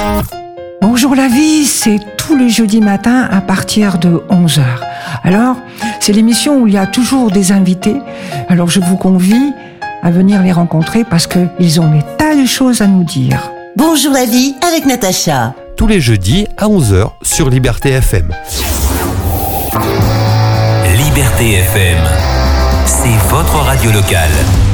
Bonjour la vie, c'est tous les jeudis matins à partir de 11h. Alors, c'est l'émission où il y a toujours des invités. Alors je vous convie à venir les rencontrer parce qu'ils ont des tas de choses à nous dire. Bonjour la vie avec Natacha. Tous les jeudis à 11h sur Liberté FM. Liberté FM, c'est votre radio locale.